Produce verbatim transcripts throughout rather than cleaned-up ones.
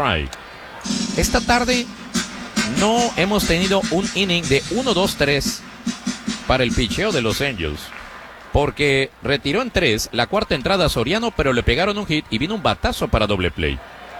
strike. Esta tarde no hemos tenido un inning de uno dos tres para el picheo de los Angels, porque retiró en tres la cuarta entrada a Soriano, pero le pegaron un hit y vino un batazo para doble play.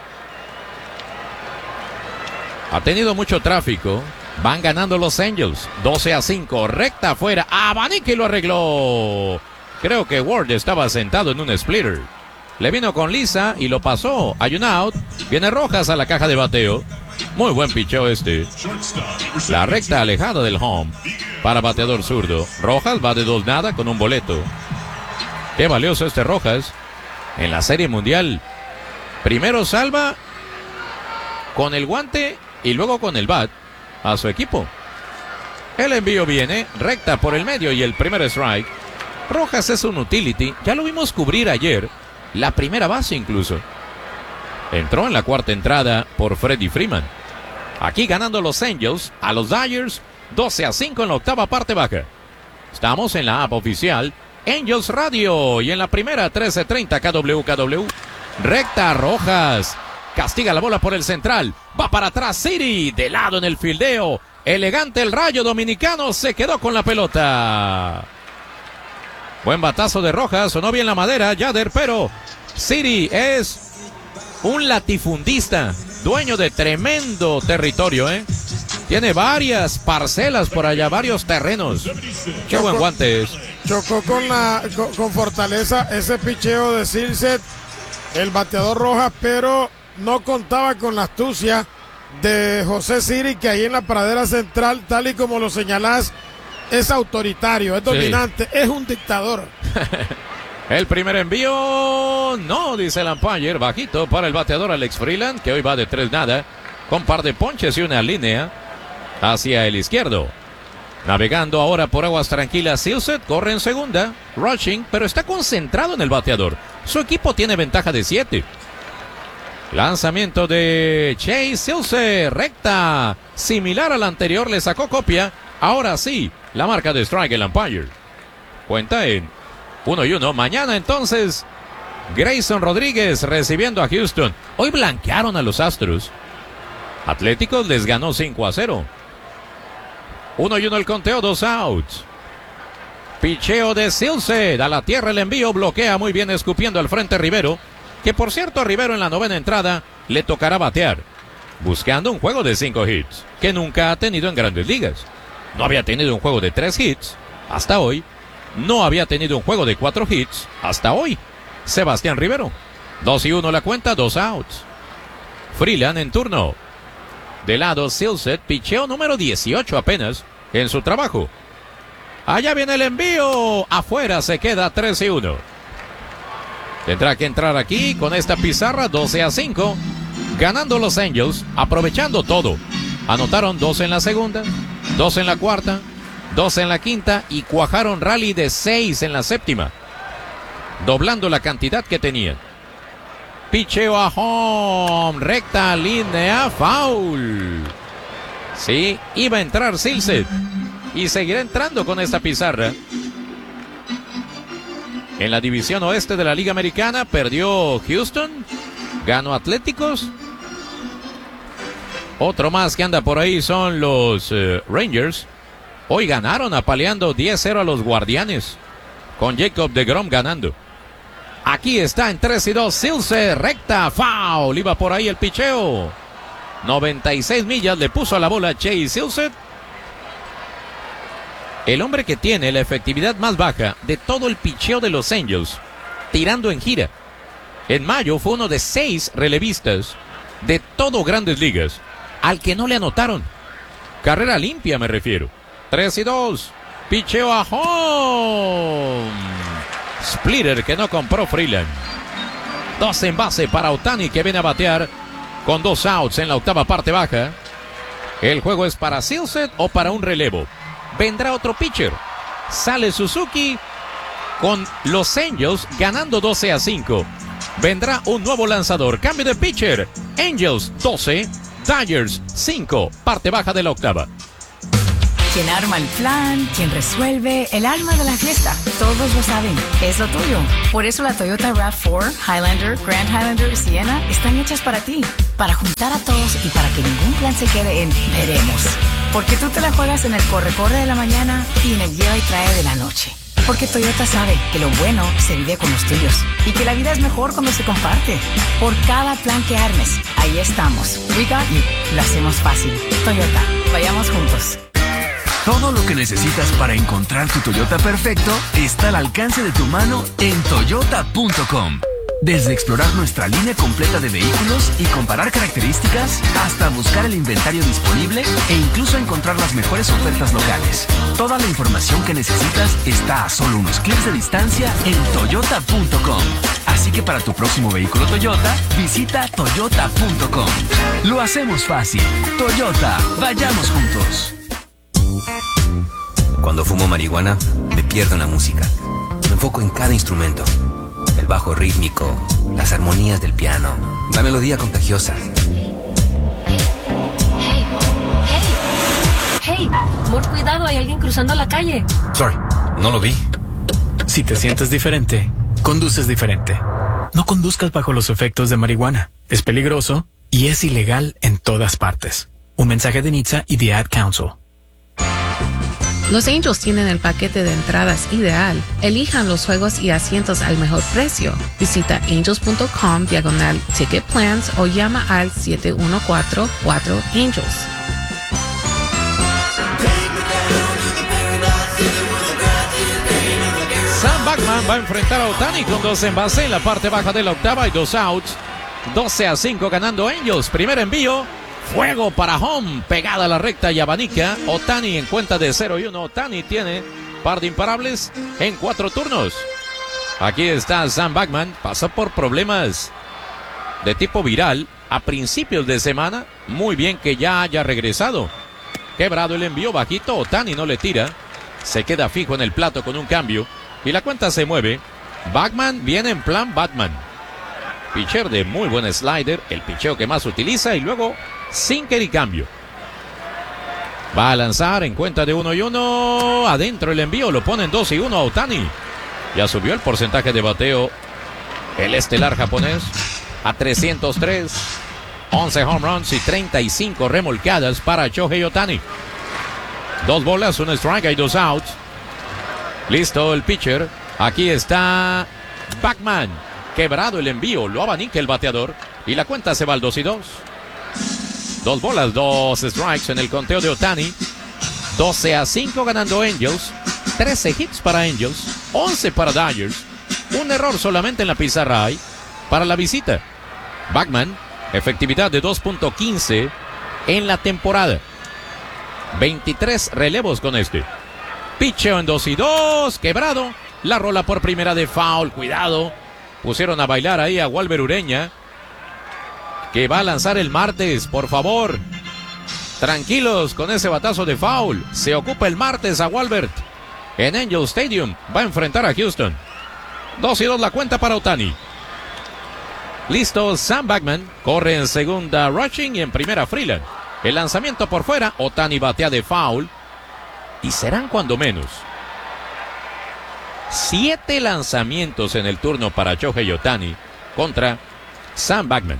Ha tenido mucho tráfico. Van ganando los Angels, doce a cinco, recta afuera, Abanique lo arregló. Creo que Ward estaba sentado en un splitter. Le vino con Lisa y lo pasó. Hay un out. Viene Rojas a la caja de bateo. Muy buen picheo este. La recta alejada del home para bateador zurdo. Rojas va de dos nada con un boleto. Qué valioso este Rojas en la Serie Mundial. Primero salva con el guante y luego con el bat a su equipo. El envío viene, recta por el medio y el primer strike. Rojas es un utility, ya lo vimos cubrir ayer, la primera base incluso. Entró en la cuarta entrada por Freddie Freeman. Aquí ganando los Angels a los Dodgers, doce a cinco en la octava parte baja. Estamos en la app oficial Angels Radio y en la primera trece treinta K W K W. Recta Rojas. Castiga la bola por el central. Va para atrás City. De lado en el fildeo. Elegante el Rayo dominicano. Se quedó con la pelota. Buen batazo de Rojas. Sonó bien la madera, Yader, pero City es un latifundista. Dueño de tremendo territorio, ¿eh? Tiene varias parcelas por allá, varios terrenos. Qué buen guante es. Chocó con, la, con, con fortaleza ese picheo de Silset, el bateador Rojas, pero no contaba con la astucia de José Siri, que ahí en la pradera central, tal y como lo señalás, es autoritario, es dominante, sí. Es un dictador. El primer envío, no, dice el umpire, bajito para el bateador Alex Freeland, que hoy va de tres nada, con par de ponches y una línea hacia el izquierdo. Navegando ahora por aguas tranquilas, Silset corre en segunda, rushing, pero está concentrado en el bateador. Su equipo tiene ventaja de siete. Lanzamiento de Chase Silset, recta, similar al anterior, le sacó copia. Ahora sí, la marca de strike el umpire. Cuenta en uno y uno. Mañana entonces, Grayson Rodríguez recibiendo a Houston. Hoy blanquearon a los Astros. Atléticos les ganó cinco a cero. Uno y uno el conteo, dos outs. Picheo de Silset, a la tierra el envío, bloquea muy bien escupiendo al frente Rivero, que por cierto a Rivero en la novena entrada le tocará batear, buscando un juego de cinco hits, que nunca ha tenido en Grandes Ligas. No había tenido un juego de tres hits hasta hoy, no había tenido un juego de cuatro hits hasta hoy. Sebastián Rivero, dos y uno la cuenta, dos outs. Freeland en turno. De lado Silset, picheo número dieciocho apenas en su trabajo. Allá viene el envío, afuera se queda tres y uno. Tendrá que entrar aquí con esta pizarra, doce a cinco, ganando los Angels, aprovechando todo. Anotaron dos en la segunda, dos en la cuarta, dos en la quinta y cuajaron rally de seis en la séptima, doblando la cantidad que tenían. Picheo a home, recta, línea, foul. Sí, iba a entrar Silset y seguirá entrando con esta pizarra. En la división oeste de la Liga Americana perdió Houston, ganó Atléticos. Otro más que anda por ahí son los uh, Rangers. Hoy ganaron apaleando diez cero a los Guardianes, con Jacob deGrom ganando. Aquí está en tres y dos, Silset, recta, foul, iba por ahí el picheo. noventa y seis millas le puso a la bola Chase Silset. El hombre que tiene la efectividad más baja de todo el picheo de los Angels, tirando en gira. En mayo fue uno de seis relevistas de todo Grandes Ligas al que no le anotaron. Carrera limpia me refiero. tres y dos, picheo a home. Splitter que no compró Freeland. Dos en base para Ohtani, que viene a batear con dos outs en la octava parte baja. El juego es para Silset o para un relevo. Vendrá otro pitcher. Sale Suzuki con los Angels ganando doce a cinco. Vendrá un nuevo lanzador. Cambio de pitcher. Angels doce, Dodgers cinco. Parte baja de la octava. Quien arma el plan, quien resuelve, el alma de la fiesta. Todos lo saben, es lo tuyo. Por eso la Toyota RAV cuatro, Highlander, Grand Highlander y Sienna están hechas para ti. Para juntar a todos y para que ningún plan se quede en veremos. Porque tú te la juegas en el corre-corre de la mañana y en el lleva y trae de la noche. Porque Toyota sabe que lo bueno se vive con los tuyos y que la vida es mejor cuando se comparte. Por cada plan que armes, ahí estamos. We got you. Lo hacemos fácil. Toyota, vayamos juntos. Todo lo que necesitas para encontrar tu Toyota perfecto está al alcance de tu mano en toyota punto com. Desde explorar nuestra línea completa de vehículos y comparar características, hasta buscar el inventario disponible e incluso encontrar las mejores ofertas locales. Toda la información que necesitas está a solo unos clics de distancia en toyota punto com. Así que para tu próximo vehículo Toyota, visita toyota punto com. Lo hacemos fácil. Toyota, vayamos juntos. Cuando fumo marihuana, me pierdo en la música. Me enfoco en cada instrumento. El bajo rítmico, las armonías del piano, la melodía contagiosa. Hey, hey, hey, amor, cuidado, hay alguien cruzando la calle. Sorry, no lo vi. Si te sientes diferente, conduces diferente. No conduzcas bajo los efectos de marihuana. Es peligroso y es ilegal en todas partes. Un mensaje de N H T S A y The Ad Council. Los Angels tienen el paquete de entradas ideal. Elijan los juegos y asientos al mejor precio. Visita angels punto com diagonal ticket plans o llama al siete uno cuatro cuatro Angels. Sam Bachman va a enfrentar a Ohtani con dos en base en la parte baja de la octava y dos outs. doce a cinco ganando Angels. Primer envío. Fuego para home, pegada a la recta y abanica. Ohtani en cuenta de cero y uno. Ohtani tiene par de imparables en cuatro turnos. Aquí está Sam Bachman. Pasó por problemas de tipo viral a principios de semana. Muy bien que ya haya regresado. Quebrado el envío bajito. Ohtani no le tira. Se queda fijo en el plato con un cambio. Y la cuenta se mueve. Bachman viene en plan Batman. Pitcher de muy buen slider. El picheo que más utiliza. Y luego sinker y cambio. Va a lanzar en cuenta de uno y uno. Adentro el envío. Lo ponen dos y uno a Ohtani. Ya subió el porcentaje de bateo el estelar japonés a trescientos tres. once home runs y treinta y cinco remolcadas para Shohei Ohtani. Dos bolas, un strike y dos outs. Listo el pitcher. Aquí está Bachman. Quebrado el envío. Lo abanica el bateador. Y la cuenta se va al dos y dos. Dos bolas, dos strikes en el conteo de Ohtani. doce a cinco ganando Angels. trece hits para Angels. once para Dodgers. Un error solamente en la pizarra hay para la visita. Bachman, efectividad de dos punto quince en la temporada. veintitrés relevos con este. Picheo en dos y dos. Quebrado. La rola por primera de foul. Cuidado. Pusieron a bailar ahí a Walber Ureña, que va a lanzar el martes, por favor. Tranquilos con ese batazo de foul. Se ocupa el martes a Walbert en Angel Stadium. Va a enfrentar a Houston. dos y dos la cuenta para Ohtani. Listo, Sam Bachman corre en segunda Rushing y en primera Freeland. El lanzamiento por fuera. Ohtani batea de foul. Y serán cuando menos siete lanzamientos en el turno para Shohei Ohtani contra Sam Bachman.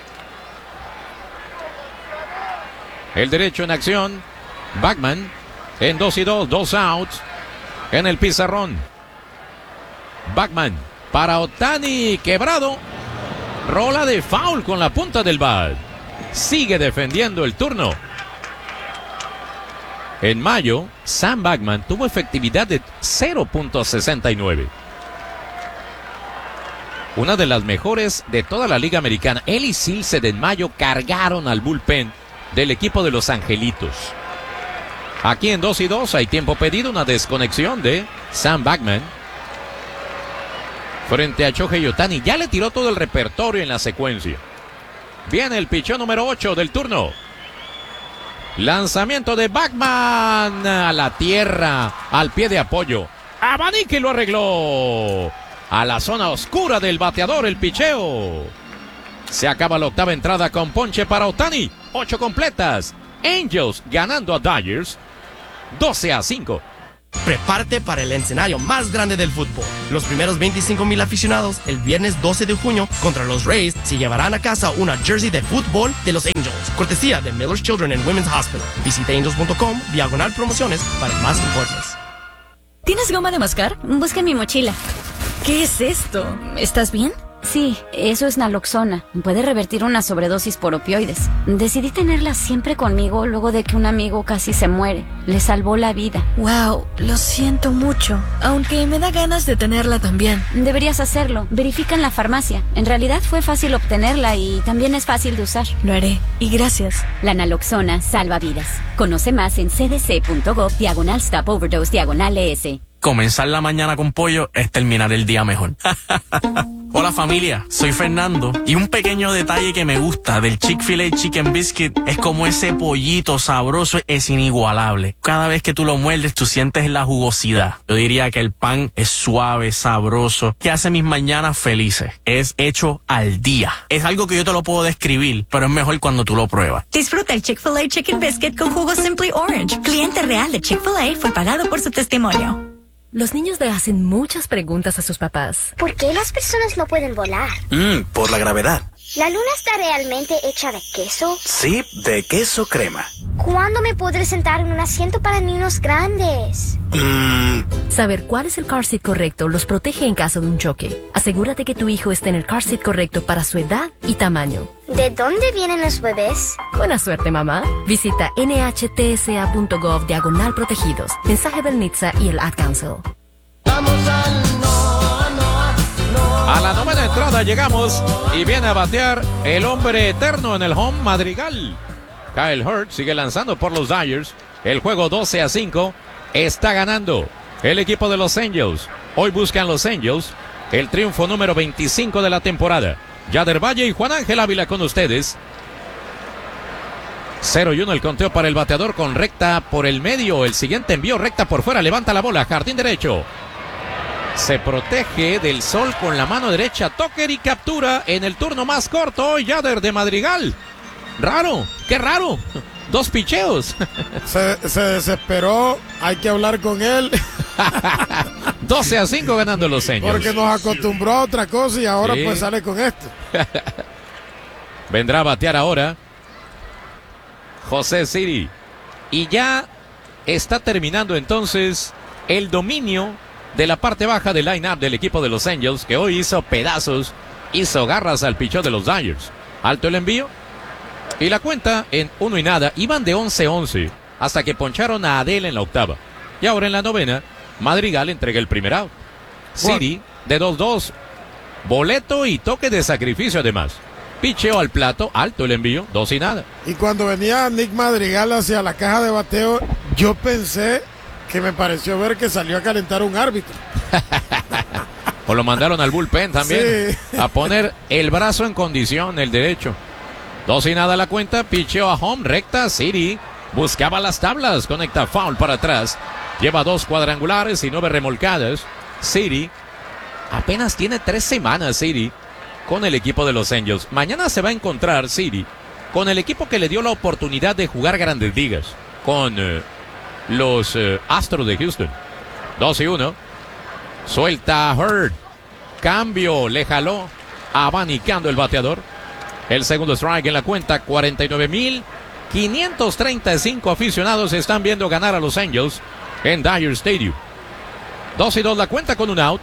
El derecho en acción. Bachman en dos y dos, dos outs en el pizarrón. Bachman para Ohtani, quebrado. Rola de foul con la punta del bat. Sigue defendiendo el turno. En mayo, Sam Bachman tuvo efectividad de cero punto sesenta y nueve. Una de las mejores de toda la Liga Americana. Él y Silseth en mayo cargaron al bullpen del equipo de Los Angelitos. Aquí en dos y dos hay tiempo pedido, una desconexión de Sam Bachman frente a Shohei Ohtani. Ya le tiró todo el repertorio en la secuencia. Viene el pichón número ocho del turno. Lanzamiento de Bachman a la tierra, al pie de apoyo. Abanica y lo arregló. A la zona oscura del bateador el picheo. Se acaba la octava entrada con ponche para Ohtani. Ocho completas. Angels ganando a Dodgers. doce a cinco. Prepárate para el escenario más grande del fútbol. Los primeros veinticinco mil aficionados el viernes doce de junio contra los Rays se llevarán a casa una jersey de fútbol de los Angels, cortesía de Miller's Children and Women's Hospital. Visita angels punto com, diagonal promociones para más informes. ¿Tienes goma de mascar? Busca en mi mochila. ¿Qué es esto? ¿Estás bien? Sí, eso es naloxona. Puede revertir una sobredosis por opioides. Decidí tenerla siempre conmigo luego de que un amigo casi se muere. Le salvó la vida. Wow, lo siento mucho. Aunque me da ganas de tenerla también. Deberías hacerlo. Verifica en la farmacia. En realidad fue fácil obtenerla y también es fácil de usar. Lo haré. Y gracias. La naloxona salva vidas. Conoce más en cdc.gov diagonal stop overdose diagonal ES. Comenzar la mañana con pollo es terminar el día mejor. Hola familia, soy Fernando y un pequeño detalle que me gusta del Chick-fil-A Chicken Biscuit es como ese pollito sabroso es inigualable. Cada vez que tú lo muerdes tú sientes la jugosidad. Yo diría que el pan es suave, sabroso, que hace mis mañanas felices. Es hecho al día. Es algo que yo te lo puedo describir, pero es mejor cuando tú lo pruebas. Disfruta el Chick-fil-A Chicken Biscuit con jugo Simply Orange. Cliente real de Chick-fil-A fue pagado por su testimonio. Los niños le hacen muchas preguntas a sus papás. ¿Por qué las personas no pueden volar? Mm, por la gravedad. ¿La luna está realmente hecha de queso? Sí, de queso crema. ¿Cuándo me podré sentar en un asiento para niños grandes? Mm. Saber cuál es el car seat correcto los protege en caso de un choque. Asegúrate que tu hijo esté en el car seat correcto para su edad y tamaño. ¿De dónde vienen los bebés? Buena suerte, mamá. Visita nhtsa.gov diagonal protegidos. Mensaje del N H T S A y el Ad Council. A la novena entrada llegamos y viene a batear el hombre eterno en el home, Madrigal. Kyle Hurt sigue lanzando por los Dodgers. El juego doce a cinco está ganando el equipo de los Angels. Hoy buscan los Angels el triunfo número veinticinco de la temporada. Yader Valle y Juan Ángel Ávila con ustedes. cero y uno el conteo para el bateador con recta por el medio. El siguiente envío recta por fuera. Levanta la bola. Jardín derecho. Se protege del sol con la mano derecha. Tucker y captura en el turno más corto. Yader de Madrigal. Raro. Qué raro. Dos picheos. Se, se desesperó. Hay que hablar con él. doce a cinco ganando los Angels. Porque nos acostumbró a otra cosa y ahora sí. Pues sale con esto. Vendrá a batear ahora José Siri. Y ya está terminando entonces el dominio de la parte baja del line-up del equipo de los Angels, que hoy hizo pedazos, hizo garras al pichón de los Dodgers. Alto el envío y la cuenta en uno y nada. Iban de once once hasta que poncharon a Adele en la octava. Y ahora en la novena, Madrigal entrega el primer out. Siri de dos dos. Boleto y toque de sacrificio además. Picheo al plato, alto el envío, dos y nada. Y cuando venía Nick Madrigal hacia la caja de bateo, yo pensé que me pareció ver que salió a calentar un árbitro. O lo mandaron al bullpen también. Sí. A poner el brazo en condición, el derecho. Dos y nada la cuenta, picheo a home, recta, Siri. Buscaba las tablas, conecta foul para atrás. Lleva dos cuadrangulares y nueve remolcadas. Siri apenas tiene tres semanas, Siri, con el equipo de los Angels. Mañana se va a encontrar Siri con el equipo que le dio la oportunidad de jugar grandes ligas. Con eh, los eh, Astros de Houston. dos y uno. Suelta a Hurt. Cambio, le jaló. Abanicando el bateador. El segundo strike en la cuenta. cuarenta y nueve mil quinientos treinta y cinco aficionados están viendo ganar a los Angels en Dodger Stadium. dos y dos la cuenta con un out.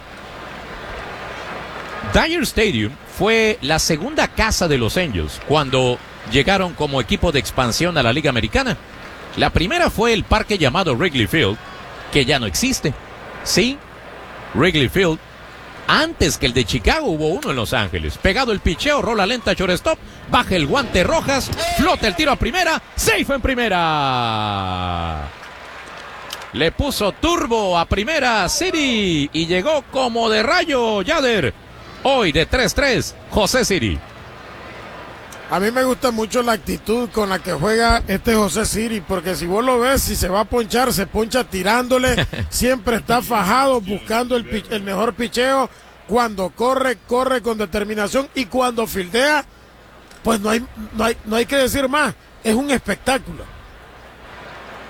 Dodger Stadium fue la segunda casa de los Angels cuando llegaron como equipo de expansión a la Liga Americana. La primera fue el parque llamado Wrigley Field, que ya no existe. Sí, Wrigley Field. Antes que el de Chicago hubo uno en Los Ángeles. Pegado el picheo, rola lenta, shortstop, baja el guante Rojas, flota el tiro a primera, safe en primera. Le puso turbo a primera Siri y llegó como de rayo Yader. Hoy de tres tres, José Siri. A mí me gusta mucho la actitud con la que juega este José Siri, porque si vos lo ves, si se va a ponchar, se poncha tirándole, siempre está fajado buscando el, el mejor picheo. Cuando corre, corre con determinación, y cuando fildea, pues no hay, no hay, no hay que decir más, es un espectáculo.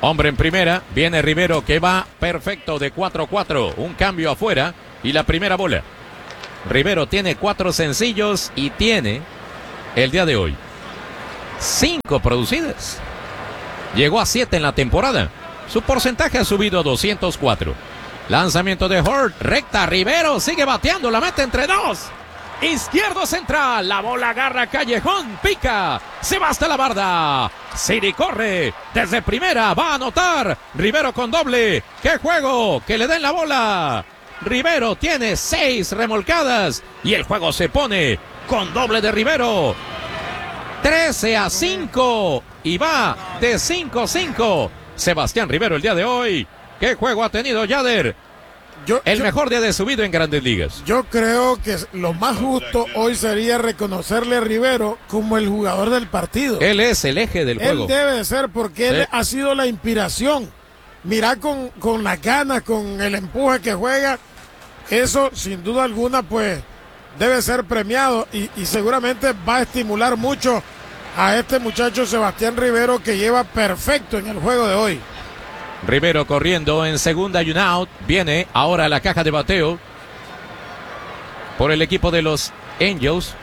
Hombre en primera, viene Rivero que va perfecto de cuatro cuatro. Un cambio afuera y la primera bola. Rivero tiene cuatro sencillos y tiene el día de hoy cinco producidas. Llegó a siete en la temporada. Su porcentaje ha subido a doscientos cuatro. Lanzamiento de Hurt, recta, Rivero sigue bateando, la mete entre dos. Izquierdo central, la bola agarra Callejón, pica, se va hasta la barda. Siri corre, desde primera, va a anotar. Rivero con doble, ¡qué juego! ¡Que le den la bola! Rivero tiene seis remolcadas y el juego se pone con doble de Rivero. trece a cinco y va de cinco a cinco. Sebastián Rivero el día de hoy. ¿Qué juego ha tenido Yader? Yo, el yo, mejor día de su vida en Grandes Ligas. Yo creo que lo más justo hoy sería reconocerle a Rivero como el jugador del partido. Él es el eje del él juego. Él debe de ser porque sí. Él ha sido la inspiración. Mirá con, con las ganas, con el empuje que juega. Eso sin duda alguna pues debe ser premiado y, y seguramente va a estimular mucho a este muchacho Sebastián Rivero que lleva perfecto en el juego de hoy. Rivero corriendo en segunda y un out. Viene ahora a la caja de bateo por el equipo de los Angels.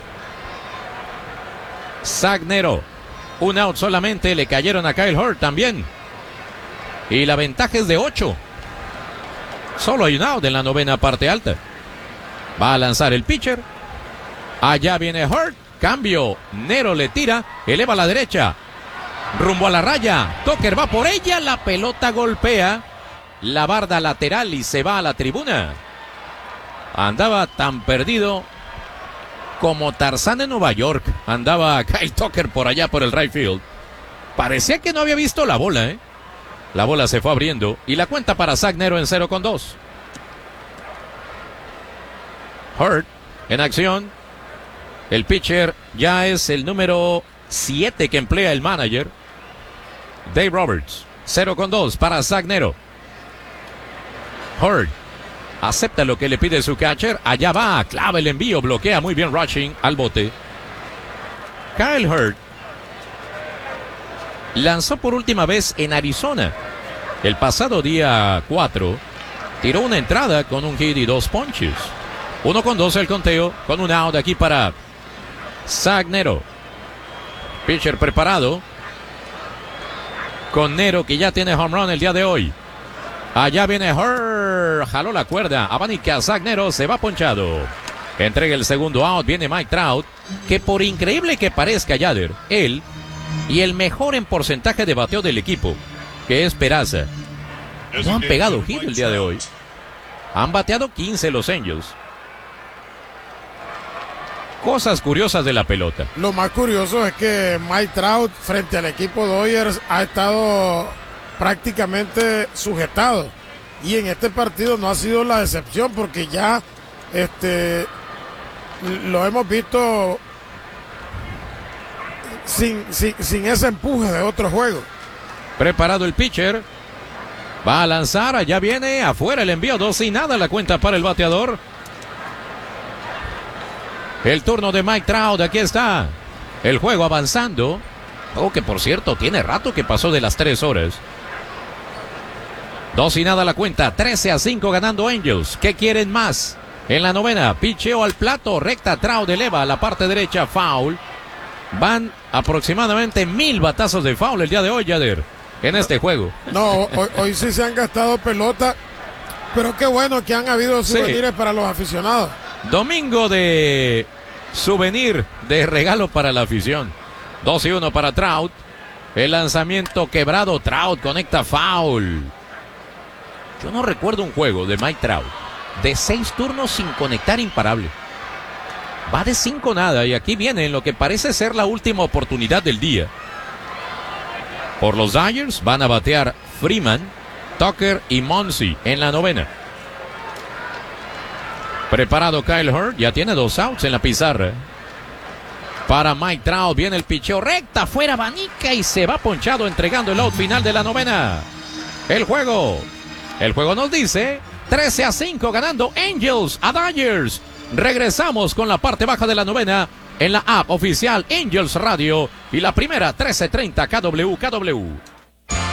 Zach Nero. Un out solamente. Le cayeron a Kyle Hurt también. Y la ventaja es de ocho. Solo hay un out en la novena parte alta. Va a lanzar el pitcher. Allá viene Hurt. Cambio. Nero le tira. Eleva a la derecha. Rumbo a la raya. Tucker va por ella. La pelota golpea la barda lateral y se va a la tribuna. Andaba tan perdido como Tarzán en Nueva York. Andaba Kyle Tucker por allá por el right field. Parecía que no había visto la bola, ¿eh? La bola se fue abriendo y la cuenta para Zach Nero en cero con dos. Hurt en acción. El pitcher ya es el número siete que emplea el manager. Dave Roberts. cero con dos para Zach Nero. Hurt acepta lo que le pide su catcher. Allá va, clava el envío, bloquea muy bien Rushing al bote. Kyle Hurt lanzó por última vez en Arizona. El pasado día cuatro tiró una entrada con un hit y dos ponches. Uno con dos el conteo con un out aquí para Zach Nero. Pitcher preparado con Nero que ya tiene home run el día de hoy. Allá viene Hurt, jaló la cuerda, abanica a Zach Nero, se va ponchado. Entrega el segundo out, viene Mike Trout, que por increíble que parezca Yader, él y el mejor en porcentaje de bateo del equipo, que es Peraza, no han pegado hit el día de hoy. Han bateado quince los Angels. Cosas curiosas de la pelota. Lo más curioso es que Mike Trout frente al equipo Dodgers ha estado prácticamente sujetado y en este partido no ha sido la excepción porque ya este lo hemos visto sin, sin, sin ese empuje de otro juego. Preparado el pitcher, va a lanzar, allá viene afuera el envío, dos y nada la cuenta para el bateador. El turno de Mike Trout, aquí está. El juego avanzando. Oh, que por cierto, tiene rato que pasó de las tres horas. Dos y nada la cuenta. trece a cinco ganando Angels. ¿Qué quieren más? En la novena, picheo al plato. Recta, Trout eleva a la parte derecha. Foul. Van aproximadamente mil batazos de foul el día de hoy, Yader, en este juego. No, hoy, hoy sí se han gastado pelota. Pero qué bueno que han habido souvenirs sí. para los aficionados. Domingo de souvenir, de regalo para la afición. dos y uno para Trout. El lanzamiento quebrado. Trout conecta foul. Yo no recuerdo un juego de Mike Trout de seis turnos sin conectar imparable. Va de cinco nada y aquí viene en lo que parece ser la última oportunidad del día. Por los Dodgers van a batear Freeman, Tucker y Muncy en la novena. Preparado Kyle Hurt, ya tiene dos outs en la pizarra. Para Mike Trout viene el picheo recta, fuera abanica y se va ponchado entregando el out final de la novena. El juego, el juego nos dice trece a cinco ganando Angels a Dodgers. Regresamos con la parte baja de la novena en la app oficial Angels Radio y la primera trece treinta K W K W.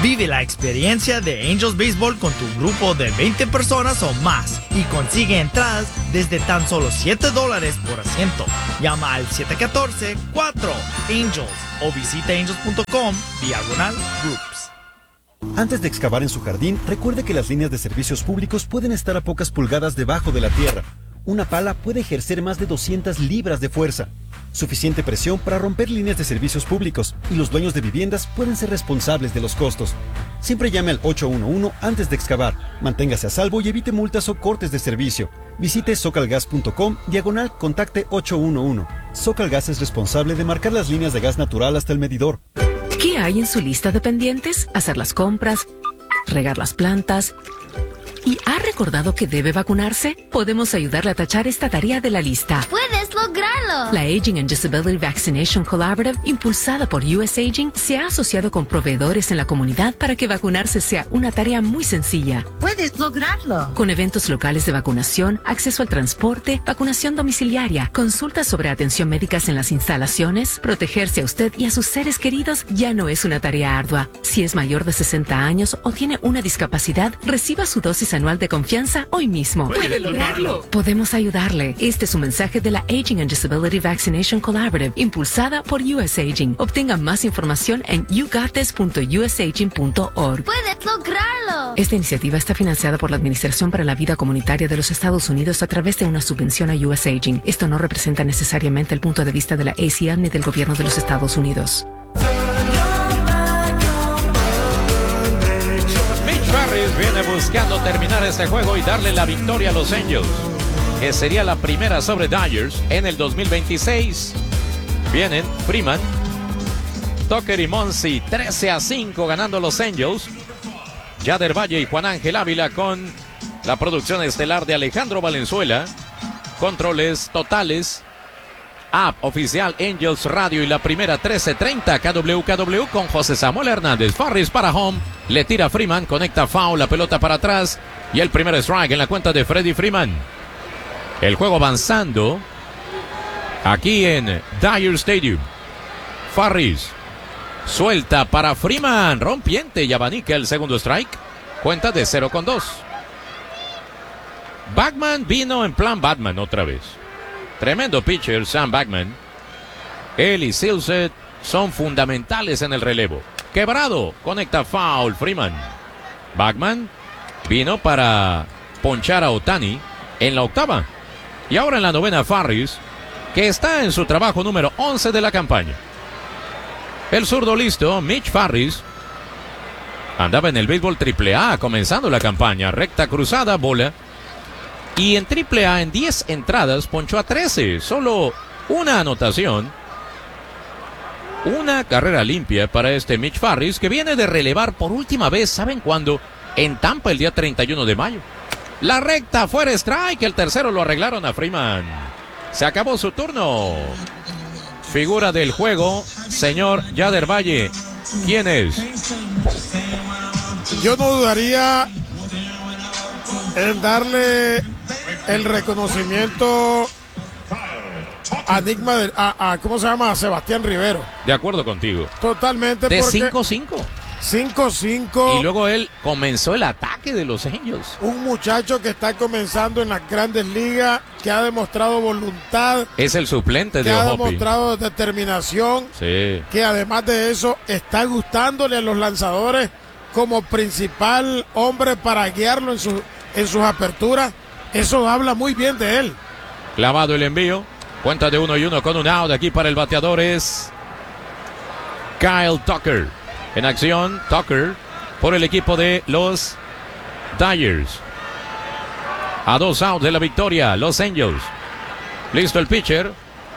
Vive la experiencia de Angels Baseball con tu grupo de veinte personas o más y consigue entradas desde tan solo siete dólares por asiento. Llama al siete uno cuatro, cuatro Angels o visita angels punto com diagonal groups. Antes de excavar en su jardín, recuerde que las líneas de servicios públicos pueden estar a pocas pulgadas debajo de la tierra. Una pala puede ejercer más de doscientas libras de fuerza. Suficiente presión para romper líneas de servicios públicos, y los dueños de viviendas pueden ser responsables de los costos. Siempre llame al ocho uno uno antes de excavar. Manténgase a salvo y evite multas o cortes de servicio. Visite socalgas punto com diagonal contacte ocho uno uno. Socalgas es responsable de marcar las líneas de gas natural hasta el medidor. ¿Qué hay en su lista de pendientes? Hacer las compras, regar las plantas. ¿Y ha recordado que debe vacunarse? Podemos ayudarle a tachar esta tarea de la lista. ¡Puedes lograrlo! La Aging and Disability Vaccination Collaborative, impulsada por U S Aging, se ha asociado con proveedores en la comunidad para que vacunarse sea una tarea muy sencilla. ¡Puedes lograrlo! Con eventos locales de vacunación, acceso al transporte, vacunación domiciliaria, consultas sobre atención médicas en las instalaciones, protegerse a usted y a sus seres queridos ya no es una tarea ardua. Si es mayor de sesenta años o tiene una discapacidad, reciba su dosis anual de confianza hoy mismo. ¡Puede lograrlo! Podemos ayudarle. Este es un mensaje de la Aging and Disability Vaccination Collaborative, impulsada por U S Aging. Obtenga más información en you got this punto u s aging punto org. ¡Puedes lograrlo! Esta iniciativa está financiada por la Administración para la Vida Comunitaria de los Estados Unidos a través de una subvención a U S Aging. Esto no representa necesariamente el punto de vista de la A C N ni del gobierno de los Estados Unidos. Farris viene buscando terminar este juego y darle la victoria a los Angels, que sería la primera sobre Dodgers en el dos mil veintiséis. Vienen Freeman, Tucker y Monsi, trece a cinco ganando los Angels. Yader Valle y Juan Ángel Ávila con la producción estelar de Alejandro Valenzuela. Controles totales. App oficial Angels Radio y la primera trece treinta K W K W con José Samuel Hernández. Farris para home, le tira Freeman, conecta foul, la pelota para atrás y el primer strike en la cuenta de Freddie Freeman. El juego avanzando aquí en Dodger Stadium. Farris suelta para Freeman, rompiente y abanica el segundo strike. Cuenta de cero con dos. Bagman vino en plan Batman otra vez. Tremendo pitcher, Sam Bagman. Él y Silset son fundamentales en el relevo. Quebrado, conecta foul, Freeman. Bagman vino para ponchar a Ohtani en la octava. Y ahora en la novena, Farris, que está en su trabajo número once de la campaña. El zurdo listo, Mitch Farris, andaba en el béisbol triple A comenzando la campaña. Recta cruzada, bola. Y en triple A en diez entradas ponchó a trece, solo una anotación. Una carrera limpia para este Mitch Farris, que viene de relevar por última vez, ¿saben cuándo? En Tampa el día treinta y uno de mayo. La recta fuera strike, el tercero lo arreglaron a Freeman. Se acabó su turno. Figura del juego, señor Yader Valle. ¿Quién es? Yo no dudaría en darle el reconocimiento a Enigma de, a, a ¿cómo se llama? A Sebastián Rivero. De acuerdo contigo. Totalmente. De cinco cinco. cinco cinco. Y luego él comenzó el ataque de los Angels. Un muchacho que está comenzando en las grandes ligas, que ha demostrado voluntad. Es el suplente que de ha Ohopi. demostrado determinación. Sí. Que además de eso está gustándole a los lanzadores como principal hombre para guiarlo en, su, en sus aperturas. Eso habla muy bien de él. Clavado el envío. Cuenta de uno y uno con un out. Aquí para el bateador es Kyle Tucker. En acción, Tucker por el equipo de los Dodgers. A dos outs de la victoria, los Angels. Listo el pitcher.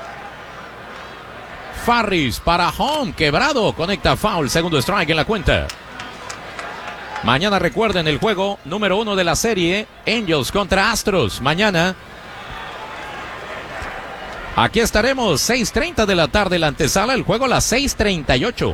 Farris para home, quebrado. Conecta foul, segundo strike en la cuenta. Mañana recuerden el juego número uno de la serie, Angels contra Astros. Mañana aquí estaremos, seis treinta de la tarde, la antesala, el juego a las seis treinta y ocho.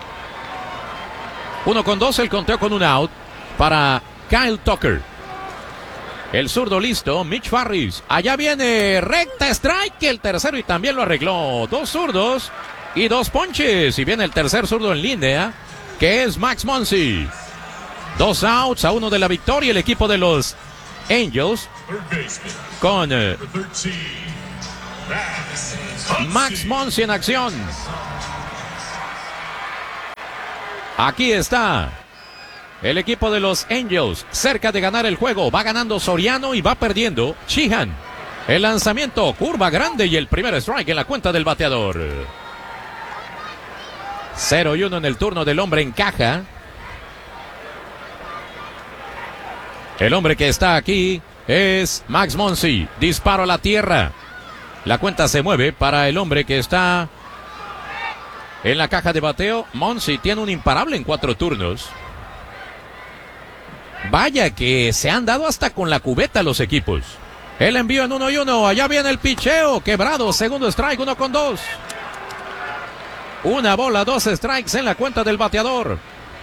Uno con dos, el conteo con un out para Kyle Tucker. El zurdo listo, Mitch Farris. Allá viene recta strike, el tercero y también lo arregló. Dos zurdos y dos ponches. Y viene el tercer zurdo en línea que es Max Muncy. Dos outs a uno de la victoria el equipo de los Angels con eh, Max Muncy en acción. Aquí está el equipo de los Angels cerca de ganar el juego. Va ganando Soriano y va perdiendo Sheehan. El lanzamiento, curva grande y el primer strike en la cuenta del bateador. cero y uno en el turno del hombre en caja. El hombre que está aquí es Max Muncy. Disparo a la tierra. La cuenta se mueve para el hombre que está en la caja de bateo. Muncy tiene un imparable en cuatro turnos. Vaya que se han dado hasta con la cubeta los equipos. El envío en uno y uno. Allá viene el picheo. Quebrado. Segundo strike. Uno con dos. Una bola. Dos strikes en la cuenta del bateador.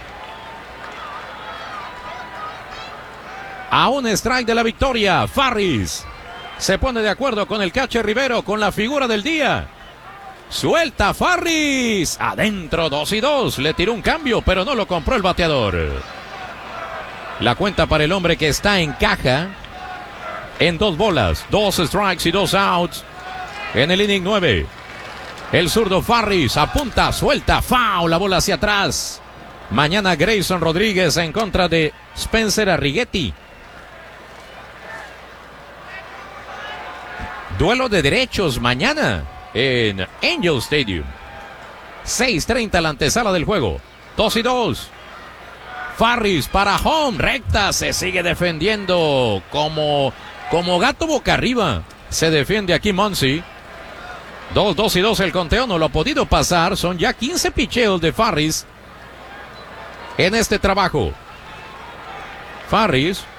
A un strike de la victoria. Farris se pone de acuerdo con el catcher Rivero con la figura del día. Suelta Farris. Adentro. Dos y dos. Le tiró un cambio, pero no lo compró el bateador. La cuenta para el hombre que está en caja. En dos bolas, dos strikes y dos outs. En el inning nueve. El zurdo Farris apunta, suelta, foul, la bola hacia atrás. Mañana Grayson Rodríguez en contra de Spencer Arrighetti. Duelo de derechos mañana en Angel Stadium. seis treinta la antesala del juego. dos y dos. Farris para home, recta, se sigue defendiendo como, como gato boca arriba. Se defiende aquí Muncy. dos, dos y dos el conteo, no lo ha podido pasar. Son ya quince picheos de Farris en este trabajo. Farris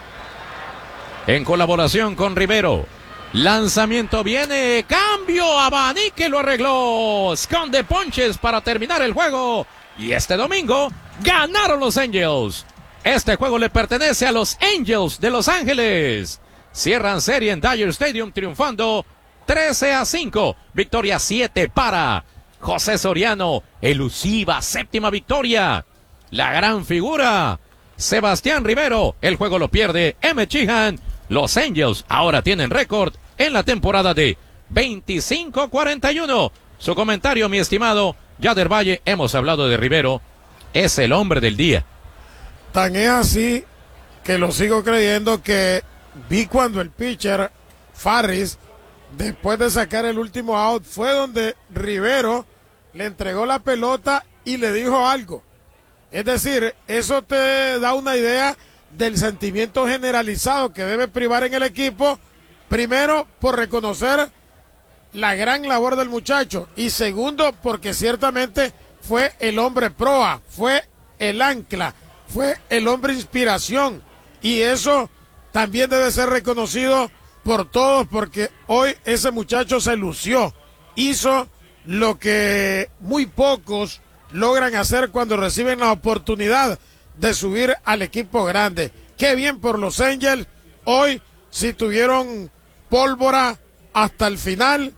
en colaboración con Rivero. Lanzamiento viene, cambio, abanique lo arregló. Esconde ponches para terminar el juego. Y este domingo ganaron los Angels. Este juego le pertenece a los Angels de Los Ángeles. Cierran serie en Dodger Stadium triunfando trece a cinco. Victoria siete para José Soriano. Elusiva séptima victoria. La gran figura Sebastián Rivero. El juego lo pierde Emmett Sheehan. Los Angels ahora tienen récord en la temporada de veinticinco cuarenta y uno. Su comentario, mi estimado Yader Valle. Hemos hablado de Rivero. Es el hombre del día. Tan es así que lo sigo creyendo que vi cuando el pitcher Farris, después de sacar el último out, fue donde Rivero le entregó la pelota y le dijo algo. Es decir, eso te da una idea del sentimiento generalizado que debe privar en el equipo. Primero, por reconocer la gran labor del muchacho. Y segundo, porque ciertamente fue el hombre proa, fue el ancla, fue el hombre inspiración. Y eso también debe ser reconocido por todos, porque hoy ese muchacho se lució. Hizo lo que muy pocos logran hacer cuando reciben la oportunidad de subir al equipo grande. Qué bien por los Angels. Hoy sí tuvieron pólvora hasta el final.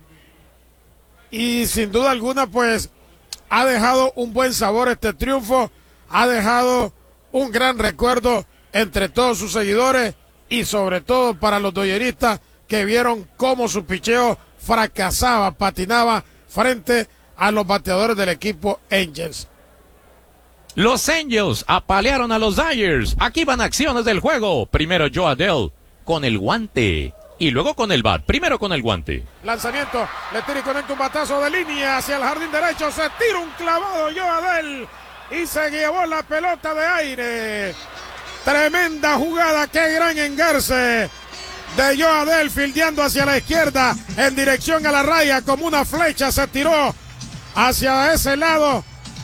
Y sin duda alguna, pues, ha dejado un buen sabor este triunfo. Ha dejado un gran recuerdo entre todos sus seguidores y sobre todo para los doyeristas que vieron cómo su picheo fracasaba, patinaba frente a los bateadores del equipo Angels. Los Angels apalearon a los Dodgers. Aquí van acciones del juego. Primero Joe Adell con el guante y luego con el bat. Primero con el guante. Lanzamiento, le tira y conecta un batazo de línea hacia el jardín derecho. Se tira un clavado Joe Adell y se llevó la pelota de aire. Tremenda jugada, qué gran engarce de Joe Adell, fildeando hacia la izquierda en dirección a la raya como una flecha. Se tiró hacia ese lado.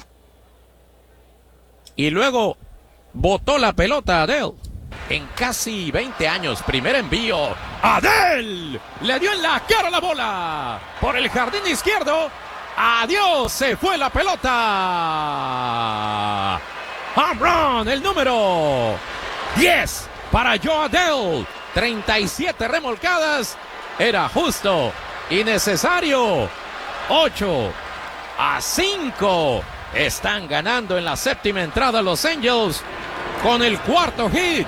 Y luego botó la pelota a Adell. En casi veinte años, primer envío. Adell le dio en la cara la bola por el jardín izquierdo. Adiós, se fue la pelota. Home run, el número diez para Joe Adell. treinta y siete remolcadas. Era justo y necesario. ocho a cinco. Están ganando en la séptima entrada los Angels con el cuarto hit.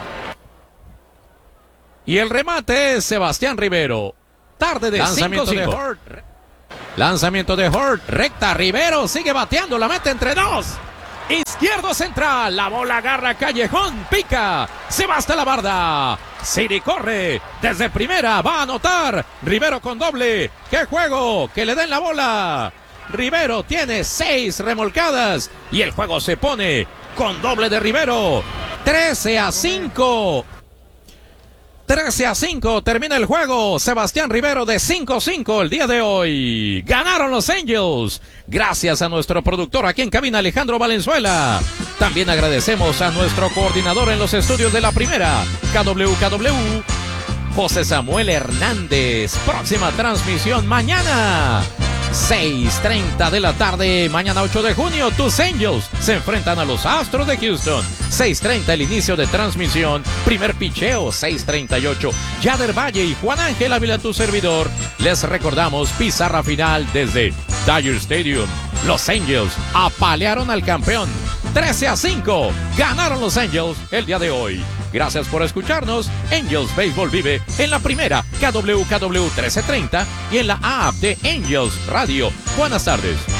Y el remate es Sebastián Rivero. Tarde de lanzamiento cinco cinco. De Hort. Lanzamiento de Hort. Recta. Rivero sigue bateando. La mete entre dos. Izquierdo central. La bola agarra Callejón. Pica. Se va hasta la barda. Siri corre. Desde primera. Va a anotar. Rivero con doble. ¡Qué juego! Que le den la bola. Rivero tiene seis remolcadas. Y el juego se pone con doble de Rivero. trece a cinco. trece a cinco termina el juego. Sebastián Rivero de cinco cinco el día de hoy. Ganaron los Angels. Gracias a nuestro productor aquí en cabina, Alejandro Valenzuela. También agradecemos a nuestro coordinador en los estudios de la primera, K W K W, José Samuel Hernández. Próxima transmisión mañana, seis treinta de la tarde, mañana ocho de junio, tus Angels se enfrentan a los Astros de Houston. seis treinta el inicio de transmisión, primer picheo, seis treinta y ocho. Yader Valle y Juan Ángel Ávila, tu servidor. Les recordamos pizarra final desde Dodger Stadium. Los Angels apalearon al campeón. trece a cinco, ganaron los Angels el día de hoy. Gracias por escucharnos. Angels Baseball vive en la primera, K W K W trece treinta y en la app de Angels Radio. Buenas tardes.